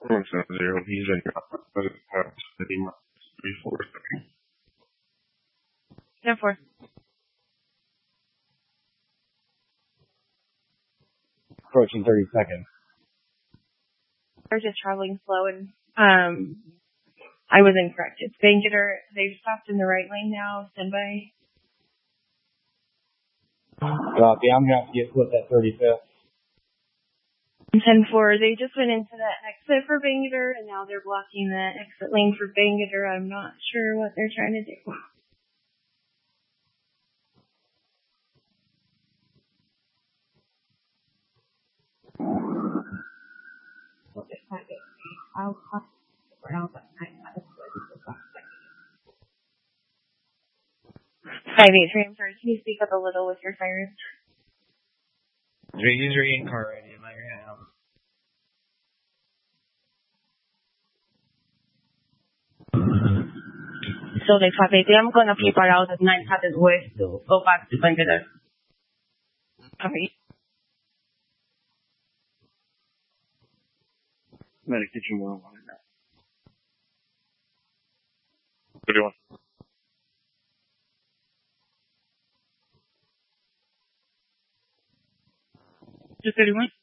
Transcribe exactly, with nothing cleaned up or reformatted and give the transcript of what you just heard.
One seven zero. He's in your house. Three four three. ten four. Approaching thirty seconds. They're just traveling slow, and um, I was incorrect. It's Bangeter. They've stopped in the right lane now. Stand by. Copy. I'm gonna have to get with that thirty-fifth. ten four. They just went into that exit for Bangeter, and now they're blocking the exit lane for Bangeter. I'm not sure what they're trying to do. I'll talk around that time. five eight three, I'm sorry. Can you speak up a little with your sirens? Use your in-car radio. Let your hand out. So they five eight three. I'm going to flip around at nine hundred west to go back to Bangeter. Okay. Medic, did you want one? What do you want? two thirty-one.